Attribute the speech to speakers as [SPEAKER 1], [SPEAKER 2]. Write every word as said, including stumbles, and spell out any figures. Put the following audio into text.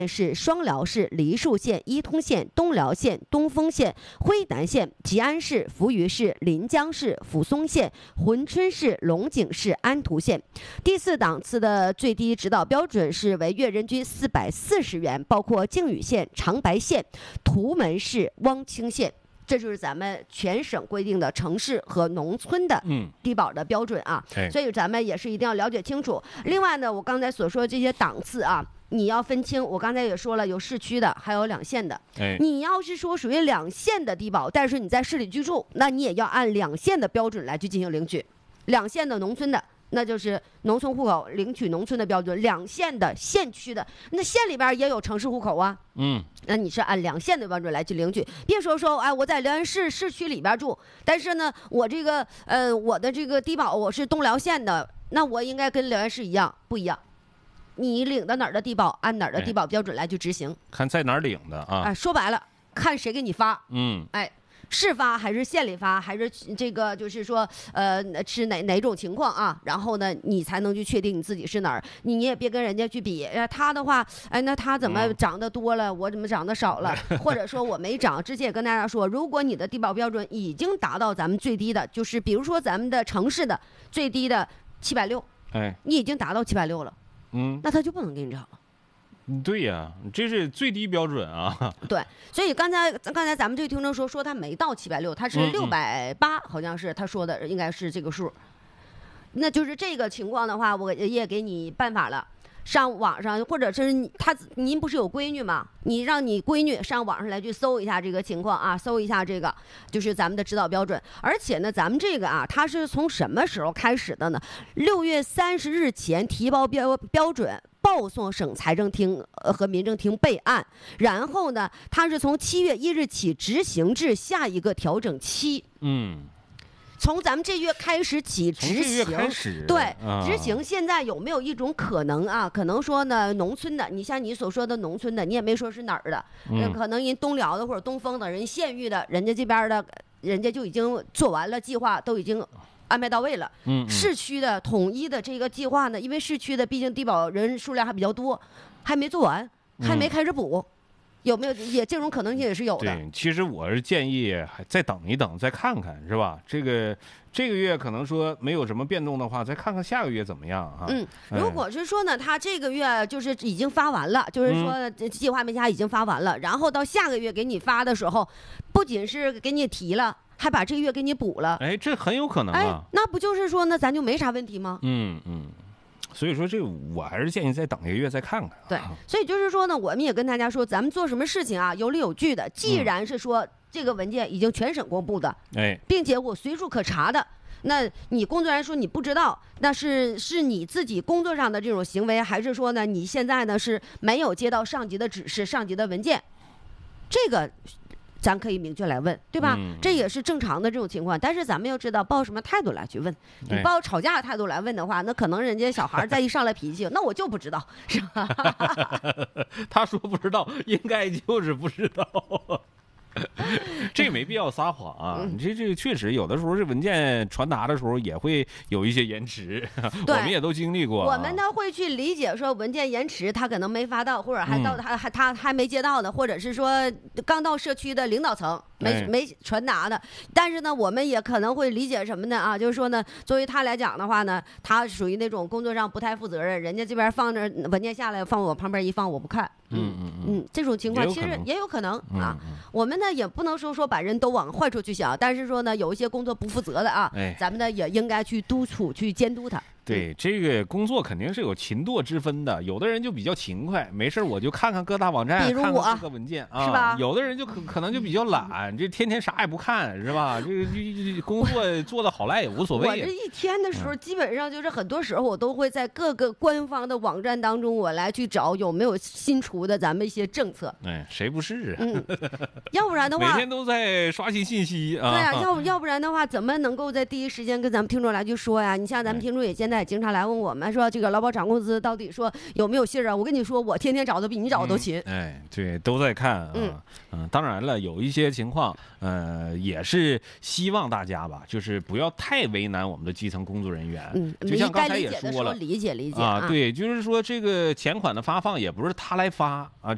[SPEAKER 1] 是双辽市、梨树县、伊通县、东辽县、东丰县、辉南县、吉安市、扶余市、临江市、抚松县、珲春市、龙井市、安图县。第四档次的最低指导标准是为月人均四百四十元，包括靖宇县、长白县、图门市、汪清县。这就是咱们全省规定的城市和农村的低保的标准啊，
[SPEAKER 2] 嗯、
[SPEAKER 1] 所以咱们也是一定要了解清楚。另外呢，我刚才所说的这些档次啊，你要分清。我刚才也说了，有市区的，还有两县的。
[SPEAKER 2] 哎、
[SPEAKER 1] 你要是说属于两县的低保，但是你在市里居住，那你也要按两县的标准来去进行领取。两县的农村的，那就是农村户口领取农村的标准；两县的县区的，那县里边也有城市户口啊。
[SPEAKER 2] 嗯，
[SPEAKER 1] 那你是按两县的标准来去领取，别说说哎，我在辽源市市区里边住，但是呢，我这个呃我的这个低保我是东辽县的，那我应该跟辽源市一样，不一样。你领的哪儿的低保，按哪儿的低保标准来去执行。
[SPEAKER 2] 看在哪儿领的啊？
[SPEAKER 1] 哎，说白了，看谁给你发。
[SPEAKER 2] 嗯，
[SPEAKER 1] 哎。市发还是县里发，还是这个就是说，呃，是哪哪种情况啊？然后呢，你才能去确定你自己是哪儿。你你也别跟人家去比，他的话，哎，那他怎么涨得多了，我怎么涨得少了？或者说我没涨。之前也跟大家说，如果你的低保标准已经达到咱们最低的，就是比如说咱们的城市的最低的七百六，
[SPEAKER 2] 哎，
[SPEAKER 1] 你已经达到七百六了，
[SPEAKER 2] 嗯，
[SPEAKER 1] 那他就不能给你涨了。
[SPEAKER 2] 对呀、啊，这是最低标准啊。
[SPEAKER 1] 对，所以刚才刚才咱们这个听众说说他没到七百六，他是六百八，好像是他说的，应该是这个数。那就是这个情况的话，我也给你办法了。上网上，或者是他您不是有闺女吗？你让你闺女上网上来去搜一下这个情况啊，搜一下这个就是咱们的指导标准。而且呢，咱们这个啊，它是从什么时候开始的呢？六月三十日前提报标标准，报送省财政厅和民政厅备案，然后呢，它是从七月一日起执行至下一个调整期。
[SPEAKER 2] 嗯。
[SPEAKER 1] 从咱们这月开始起执行，
[SPEAKER 2] 开始
[SPEAKER 1] 对、
[SPEAKER 2] 啊、
[SPEAKER 1] 执行。现在有没有一种可能啊？可能说呢，农村的，你像你所说的农村的，你也没说是哪儿的，
[SPEAKER 2] 嗯、
[SPEAKER 1] 可能人东辽的或者东风的人县域的，人家这边的，人家就已经做完了计划，都已经安排到位了。
[SPEAKER 2] 嗯，嗯
[SPEAKER 1] 市区的统一的这个计划呢，因为市区的毕竟低保人数量还比较多，还没做完，还没开始补。嗯，有没有也这种可能性也是有的。
[SPEAKER 2] 对，其实我是建议还再等一等，再看看，是吧？这个这个月可能说没有什么变动的话，再看看下个月怎么样啊？
[SPEAKER 1] 嗯，如果是说呢，他这个月就是已经发完了，就是说计划没加已经发完了，然后到下个月给你发的时候，不仅是给你提了，还把这个月给你补了。
[SPEAKER 2] 哎，这很有可能啊。
[SPEAKER 1] 哎，那不就是说呢，咱就没啥问题吗？
[SPEAKER 2] 嗯嗯。所以说，这我还是建议再等一个月再看看、啊。
[SPEAKER 1] 对，所以就是说呢，我们也跟大家说，咱们做什么事情啊，有理有据的。既然是说、嗯、这个文件已经全省公布的，
[SPEAKER 2] 哎，
[SPEAKER 1] 并且我随处可查的，那你工作人员说你不知道，那是是你自己工作上的这种行为，还是说呢，你现在呢是没有接到上级的指示、上级的文件？这个。咱可以明确来问，对吧、嗯？这也是正常的这种情况。但是咱们要知道，抱什么态度来去问。你抱吵架的态度来问的话，那可能人家小孩再一上来脾气，那我就不知道，是吧？
[SPEAKER 2] 他说不知道，应该就是不知道。这没必要撒谎啊！
[SPEAKER 1] 嗯、
[SPEAKER 2] 你这这确实有的时候这文件传达的时候也会有一些延迟，我们也都经历过、啊。
[SPEAKER 1] 我们呢会去理解说文件延迟，他可能没发到，或者还到他、嗯、还他还没接到的，或者是说刚到社区的领导层没、哎、没传达的。但是呢，我们也可能会理解什么呢？啊，就是说呢，作为他来讲的话呢，他属于那种工作上不太负责任，人家这边放着文件下来，放我旁边一放，我不看。
[SPEAKER 2] 嗯嗯
[SPEAKER 1] 嗯，这种情况其实也有可能啊。嗯嗯、我们呢也不能说说把人都往坏处去想，但是说呢，有一些工作不负责的啊，
[SPEAKER 2] 哎、
[SPEAKER 1] 咱们呢也应该去督促、去监督他。
[SPEAKER 2] 对，这个工作肯定是有勤惰之分的，有的人就比较勤快，没事我就看看各大网站，
[SPEAKER 1] 比如我
[SPEAKER 2] 看看各个文件啊，
[SPEAKER 1] 是吧？
[SPEAKER 2] 有的人就可可能就比较懒，这天天啥也不看，是吧？这个这工作做的好赖也无所谓。
[SPEAKER 1] 我这一天的时候，基本上就是很多时候我都会在各个官方的网站当中，我来去找有没有新出的咱们一些政策。
[SPEAKER 2] 哎，谁不是啊？
[SPEAKER 1] 嗯，要不然的话，
[SPEAKER 2] 每天都在刷新信息啊。
[SPEAKER 1] 对呀、啊，要不要不然的话，怎么能够在第一时间跟咱们听众来去说呀？你像咱们听众也现在经常来问我。我们说这个劳保涨工资到底说有没有信儿啊？我跟你说，我天天找的比你找的都勤。
[SPEAKER 2] 嗯、哎，对，都在看啊。嗯, 嗯，当然了，有一些情况，呃，也是希望大家吧，就是不要太为难我们的基层工作人员。
[SPEAKER 1] 嗯，
[SPEAKER 2] 就像刚才也说了，
[SPEAKER 1] 理解理解
[SPEAKER 2] 啊，对，就是说这个钱款的发放也不是他来发啊，